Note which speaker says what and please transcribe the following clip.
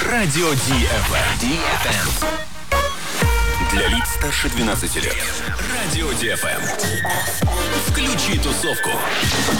Speaker 1: Радио DFM. Для лиц старше 12 лет. Радио DFM. Включи тусовку.